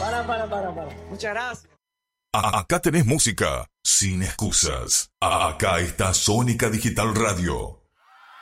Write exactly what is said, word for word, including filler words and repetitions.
Para, para, para, para. Muchas gracias. Acá tenés música sin excusas. Acá está Sónica Digital Radio.